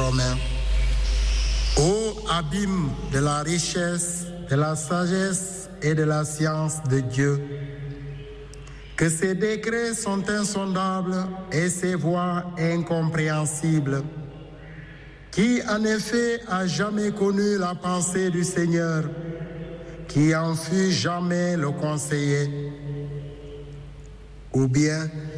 commun. Ô abîme de la richesse, de la sagesse et de la science de Dieu, que ses décrets sont insondables et ses voies incompréhensibles. Qui en effet a jamais connu la pensée du Seigneur, qui en fut jamais le conseiller? Ou bien